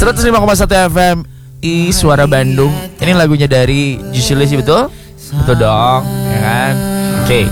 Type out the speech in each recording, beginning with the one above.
105,1 FM Suara Bandung. Ini lagunya dari Juicy Luicy, betul? Betul dong, ya kan? Oke.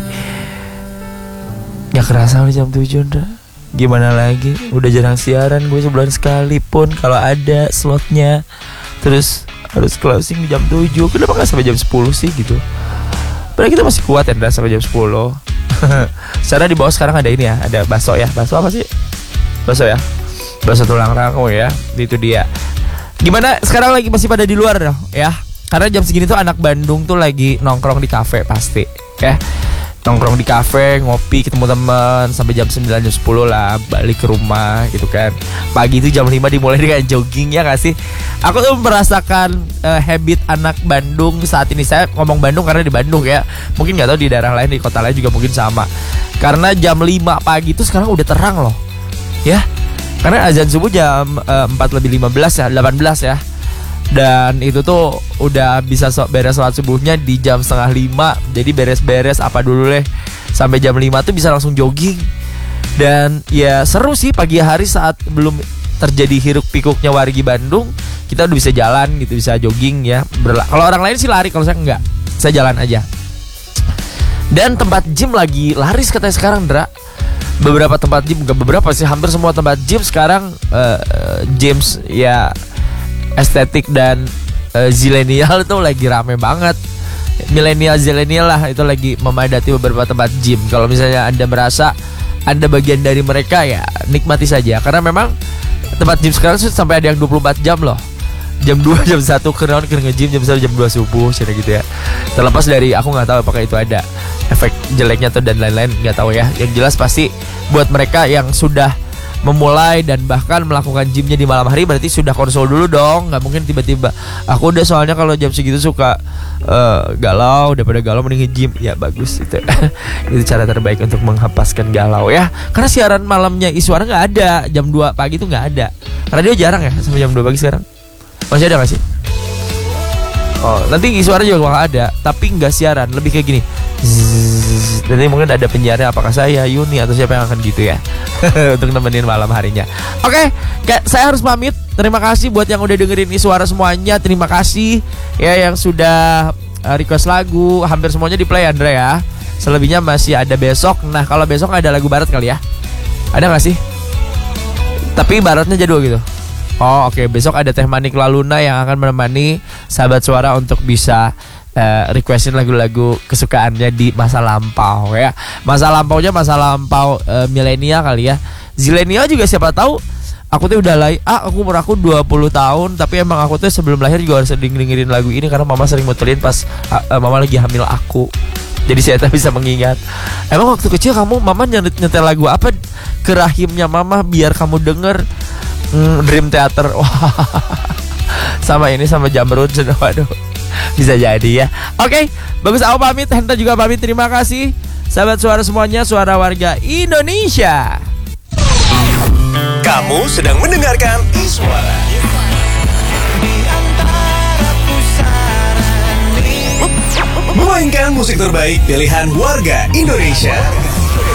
Gak kerasa udah jam 7, Ndra. Gimana lagi? Udah jarang siaran gue, sebulan sekali pun kalau ada slotnya. Terus harus closing di jam 7. Kenapa gak sampai jam 10 sih gitu? Padahal kita masih kuat ya, Ndra, sampai jam 10. Secara di bawah sekarang ada ini ya, ada bakso ya. Bakso apa sih? Bakso ya, bakso tulang rangu ya. Itu dia. Gimana sekarang lagi masih pada di luar dong ya? Karena jam segini tuh anak Bandung tuh lagi nongkrong di kafe pasti ya. Nongkrong di kafe, ngopi, ketemu teman sampai jam 9, jam 10 lah balik ke rumah gitu kan. Pagi itu jam 5 dimulai dengan jogging, ya gak sih? Aku tuh merasakan habit anak Bandung saat ini. Saya ngomong Bandung karena di Bandung ya. Mungkin gak tahu di daerah lain, di kota lain juga mungkin sama. Karena jam 5 pagi itu sekarang udah terang loh ya. Karena azan subuh jam 4:15 ya, 18 ya. Dan itu tuh udah bisa beres sholat subuhnya di jam 4:30. Jadi beres-beres apa dulu deh sampai jam 5 tuh bisa langsung jogging. Dan ya seru sih pagi hari saat belum terjadi hiruk pikuknya wargi Bandung. Kita udah bisa jalan gitu, bisa jogging ya. Kalau orang lain sih lari, kalau saya enggak. Saya jalan aja. Dan tempat gym lagi laris katanya sekarang, Dra. Beberapa tempat gym, enggak beberapa sih, hampir semua tempat gym sekarang gyms ya estetik dan zilenial itu lagi rame banget. Milenial zilenial lah itu lagi memadati beberapa tempat gym. Kalau misalnya Anda merasa Anda bagian dari mereka, ya nikmati saja. Karena memang tempat gym sekarang sampai ada yang 24 jam loh. Jam 2, jam 1 keren nge-gym, jam 1, jam 2 subuh cina gitu ya. Terlepas dari aku gak tahu apakah itu ada efek jeleknya atau dan lain-lain, gak tahu ya. Yang jelas pasti buat mereka yang sudah memulai dan bahkan melakukan gymnya di malam hari, berarti sudah konsol dulu dong. Gak mungkin tiba-tiba aku udah, soalnya kalau jam segitu suka galau, daripada galau mending nge-gym. Ya bagus itu. Itu cara terbaik untuk menghapaskan galau ya. Karena siaran malamnya Iswara gak ada jam 2 pagi tuh gak ada. Karena dia jarang ya sampai jam 2 pagi sekarang. Masih ada gak sih? Oh, nanti Iswara juga bakal ada, tapi gak siaran, lebih kayak gini. Nanti mungkin ada penyiarnya, apakah saya, Yuni, atau siapa yang akan gitu ya. Untuk nemenin malam harinya. Oke, saya harus pamit. Terima kasih buat yang udah dengerin Iswara semuanya. Terima kasih ya yang sudah request lagu. Hampir semuanya di play, Andra ya. Selebihnya masih ada besok. Nah, kalau besok ada lagu barat kali ya. Ada gak sih? Tapi baratnya jadul gitu. Oh oke, besok ada Teh Manik Laluna yang akan menemani sahabat suara untuk bisa requestin lagu-lagu kesukaannya di masa lampau ya. Masa lampaunya masa lampau milenial kali ya. Zilenial juga siapa tahu. Aku tuh udah aku umur aku 20 tahun, tapi emang aku tuh sebelum lahir juga harus dengerin lagu ini karena mama sering muterin pas mama lagi hamil aku. Jadi saya tak bisa mengingat. Emang waktu kecil kamu mama nyetel lagu apa ke rahimnya mama biar kamu denger? Dream Theater. Wah. Sama ini, sama Jamrud. Waduh. Bisa jadi ya. Oke, bagus, aku pamit, Henta juga pamit. Terima kasih sahabat suara semuanya, suara warga Indonesia. Kamu sedang mendengarkan Iswara. Memainkan musik terbaik pilihan warga Indonesia.